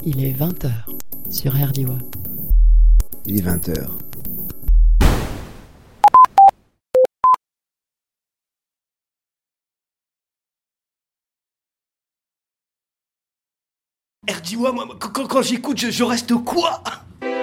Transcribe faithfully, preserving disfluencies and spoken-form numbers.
Il est vingt heures sur R D I W A. Il est vingt heures. R D I W A, moi, quand, quand j'écoute, je, je reste quoi?